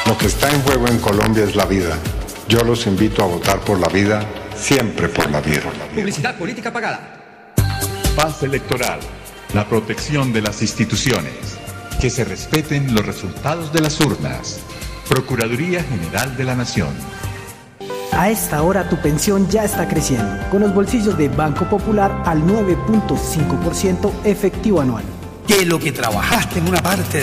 Lo que está en juego en Colombia es la vida. Yo los invito a votar por la vida, siempre por la vida. Publicidad política pagada. Paz electoral. La protección de las instituciones. Que se respeten los resultados de las urnas. Procuraduría General de la Nación. A esta hora tu pensión ya está creciendo, con los bolsillos de Banco Popular al 9.5% efectivo anual. Que lo que trabajaste en una parte